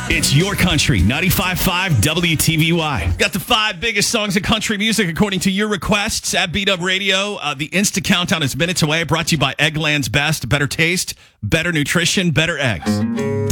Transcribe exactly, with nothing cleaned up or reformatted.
It's your country, ninety-five point five W T V Y. Got the five biggest songs in country music according to your requests at Beat Up Radio. Uh, the Insta Countdown is minutes away. Brought to you by Eggland's Best. Better taste, better nutrition, better eggs.